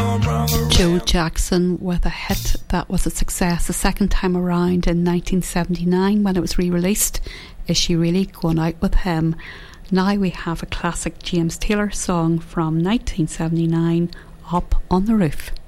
Joe Jackson with a hit that was a success the second time around in 1979 when it was re-released, Is She Really Going Out With Him? Now we have a classic James Taylor song from 1979, Up on the Roof.